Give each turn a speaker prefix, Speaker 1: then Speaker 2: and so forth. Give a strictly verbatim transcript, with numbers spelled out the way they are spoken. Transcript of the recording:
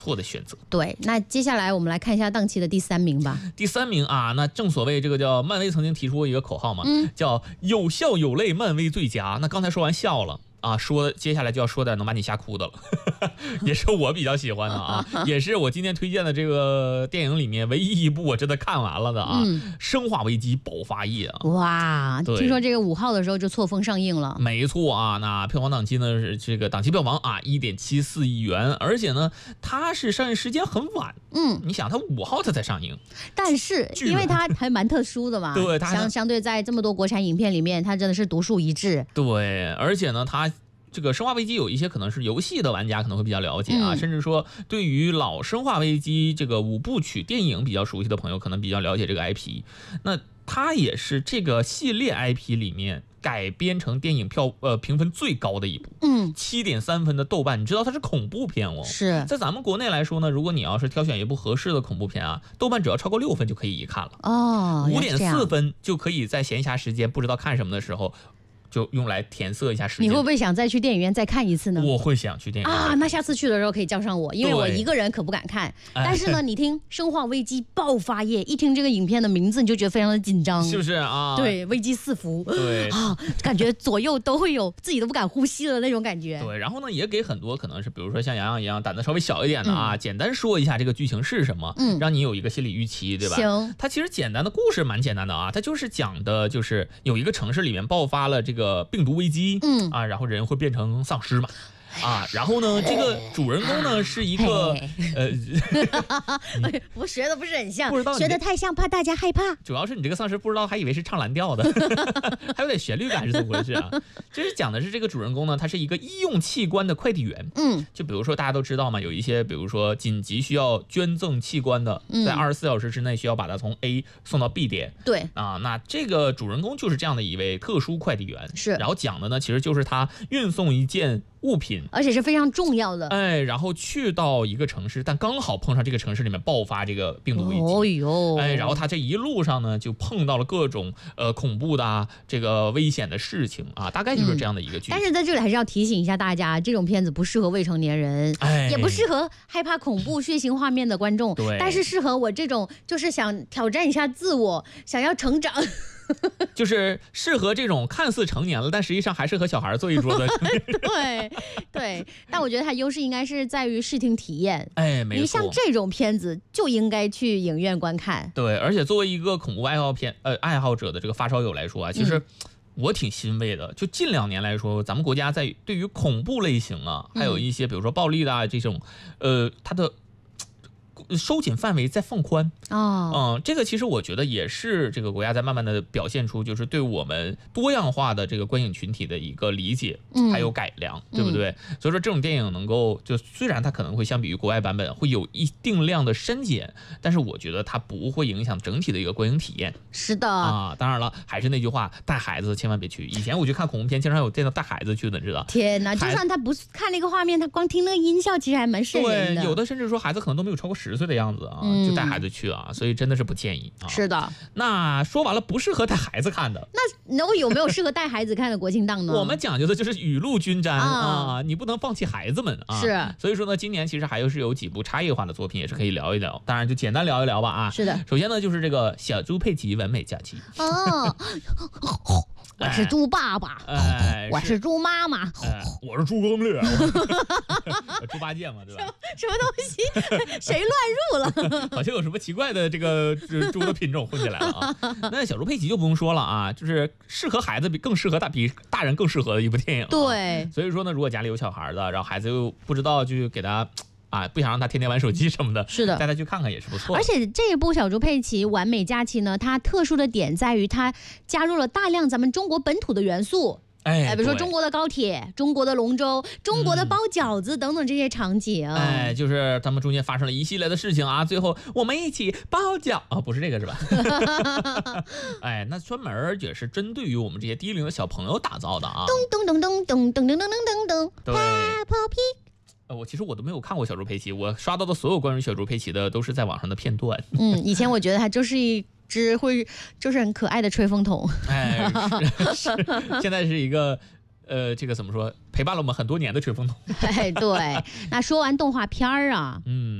Speaker 1: 错的选择。
Speaker 2: 对，那接下来我们来看一下档期的第三名吧。
Speaker 1: 第三名啊，那正所谓这个叫漫威曾经提出过一个口号嘛，嗯、叫有笑有泪，漫威最佳。那刚才说完笑了。啊，说接下来就要说点能把你吓哭的了，也是我比较喜欢的啊，也是我今天推荐的这个电影里面唯一一部我真的看完了的啊，嗯《生化危机爆发夜》啊。
Speaker 2: 哇，听说这个五号的时候就错峰上映了。
Speaker 1: 没错啊，那票房档期呢是这个档期票房啊一点七四亿元，而且呢它是上映时间很晚，嗯，你想它五号它才上映，
Speaker 2: 但是因为它还蛮特殊的嘛，
Speaker 1: 对，它
Speaker 2: 相相对在这么多国产影片里面，它真的是独树一帜。
Speaker 1: 对，而且呢它。这个《生化危机》有一些可能是游戏的玩家可能会比较了解啊，嗯、甚至说对于老《生化危机》这个五部曲电影比较熟悉的朋友，可能比较了解这个 I P。那它也是这个系列 I P 里面改编成电影票呃评分最高的一部，嗯，七点三分的豆瓣。你知道它是恐怖片哦，
Speaker 2: 是
Speaker 1: 在咱们国内来说呢，如果你要是挑选一部合适的恐怖片啊，豆瓣只要超过六分就可以一看了
Speaker 2: 哦，
Speaker 1: 五点四分就可以在闲暇时间不知道看什么的时候。就用来填色一下时间。
Speaker 2: 你会不会想再去电影院再看一次呢？
Speaker 1: 我会想去电影院
Speaker 2: 啊，那下次去的时候可以叫上我，因为我一个人可不敢看。但是呢，你听《生化危机爆发夜》，一听这个影片的名字，你就觉得非常的紧张，
Speaker 1: 是不是啊？
Speaker 2: 对，危机四伏，
Speaker 1: 对
Speaker 2: 啊，感觉左右都会有自己都不敢呼吸的那种感觉。
Speaker 1: 对，然后呢，也给很多可能是比如说像洋洋一样胆子稍微小一点的啊，嗯、简单说一下这个剧情是什么，嗯，让你有一个心理预期，对吧？
Speaker 2: 行，
Speaker 1: 它其实简单的故事蛮简单的啊，它就是讲的就是有一个城市里面爆发了这个病毒危机。嗯啊，然后人会变成丧尸嘛，啊，然后呢，这个主人公呢是一个呃，
Speaker 2: 我学的不是很像，
Speaker 1: 不知道
Speaker 2: 学的太像，怕大家害怕。
Speaker 1: 主要是你这个丧尸不知道，还以为是唱蓝调的，还有点旋律感是怎么回事啊？就是讲的是这个主人公呢，他是一个医用器官的快递员。嗯，就比如说大家都知道嘛，有一些比如说紧急需要捐赠器官的，在二十四小时之内需要把它从 A 送到 B 点。
Speaker 2: 对
Speaker 1: 啊，那这个主人公就是这样的一位特殊快递员。
Speaker 2: 是，
Speaker 1: 然后讲的呢，其实就是他运送一件物品，
Speaker 2: 而且是非常重要的。
Speaker 1: 哎，然后去到一个城市，但刚好碰上这个城市里面爆发这个病毒危机。
Speaker 2: 哦呦，
Speaker 1: 哎，然后他这一路上呢，就碰到了各种呃恐怖的啊，这个危险的事情啊，大概就是这样的一个剧情。
Speaker 2: 嗯、但是在这里还是要提醒一下大家，这种片子不适合未成年人，
Speaker 1: 哎，
Speaker 2: 也不适合害怕恐怖血腥画面的观众。
Speaker 1: 对，
Speaker 2: 但是适合我这种就是想挑战一下自我，想要成长。
Speaker 1: 就是适合这种看似成年了，但实际上还是和小孩坐一桌的。
Speaker 2: 对对，但我觉得它优势应该是在于视听体验。
Speaker 1: 哎，没错，
Speaker 2: 你像这种片子就应该去影院观看。
Speaker 1: 对，而且作为一个恐怖爱好片呃爱好者的这个发烧友来说啊，其实。嗯我挺欣慰的，就近两年来说，咱们国家在对于恐怖类型啊，还有一些比如说暴力的啊这种，呃，它的收紧范围在放宽
Speaker 2: 哦，
Speaker 1: 嗯，这个其实我觉得也是这个国家在慢慢的表现出，就是对我们多样化的这个观影群体的一个理解，还有改良，嗯、对不对？嗯、所以说这种电影能够就虽然它可能会相比于国外版本会有一定量的删减，但是我觉得它不会影响整体的一个观影体验。
Speaker 2: 是的
Speaker 1: 啊，当然了，还是那句话，带孩子千万别去。以前我去看恐怖片，经常有见到带孩子去的，你知道？
Speaker 2: 天哪，就算他不看那个画面，他光听那个音效，其实还蛮瘆人的。
Speaker 1: 对，有的甚至说孩子可能都没有超过十岁的样子啊，嗯、就带孩子去啊，所以真的是不建议啊。
Speaker 2: 是的。
Speaker 1: 那说完了不适合带孩子看的，
Speaker 2: 那那有没有适合带孩子看的国庆档呢？
Speaker 1: 我们讲究的就是雨露均沾 啊, 啊，你不能放弃孩子们啊。
Speaker 2: 是。
Speaker 1: 所以说呢，今年其实还有是有几部差异化的作品也是可以聊一聊，当然就简单聊一聊吧啊。
Speaker 2: 是的。
Speaker 1: 首先呢，就是这个小猪佩奇完美假期。
Speaker 2: 哦。我是猪爸爸，
Speaker 1: 哎，
Speaker 2: 我是猪妈妈，
Speaker 1: 哎、我是猪攻略，猪八戒嘛，对吧？
Speaker 2: 什么东西？谁乱入了？
Speaker 1: 好像有什么奇怪的这个猪的品种混进来了啊！那小猪佩奇就不用说了啊，就是适合孩子比更适合大比大人更适合的一部电影、啊。
Speaker 2: 对，
Speaker 1: 所以说呢，如果家里有小孩的，然后孩子又不知道，就给他。啊，不想让他天天玩手机什么的，
Speaker 2: 是的，
Speaker 1: 带他去看看也是不错的。
Speaker 2: 而且这一部《小猪佩奇完美假期》呢，它特殊的点在于它加入了大量咱们中国本土的元素。
Speaker 1: 哎，
Speaker 2: 比如说中国的高铁、中国的龙舟、中国的包饺子等等这些场景。
Speaker 1: 嗯、哎，就是他们中间发生了一系列的事情啊，最后我们一起包饺啊、哦，不是这个是吧？哎，那专门也是针对于我们这些低龄的小朋友打造的啊。
Speaker 2: 噔噔噔噔噔噔噔噔噔噔。
Speaker 1: 对。我其实我都没有看过小猪佩奇，我刷到的所有关于小猪佩奇的都是在网上的片段。
Speaker 2: 嗯，以前我觉得它就是一只会就是很可爱的吹风筒。
Speaker 1: 哎，是是，现在是一个呃，这个怎么说，陪伴了我们很多年的吹风筒。
Speaker 2: 哎，对。那说完动画片儿啊，
Speaker 1: 嗯。